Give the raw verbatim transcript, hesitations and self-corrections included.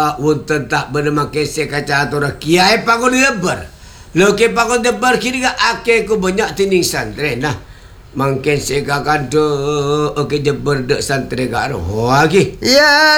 Untung tak bernama kesek kaca atur kiai panggul debar. Loke panggul debar kini ga ake ku banyak tining santri nah. Mangken seka kado oke debar dek santri ga roh lagi. Ya